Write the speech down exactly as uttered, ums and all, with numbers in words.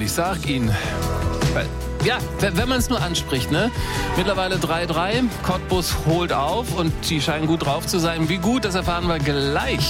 mal, ich sag Ihnen. Ja, wenn man es nur anspricht, ne? Mittlerweile drei drei, Cottbus holt auf und die scheinen gut drauf zu sein. Wie gut, das erfahren wir gleich.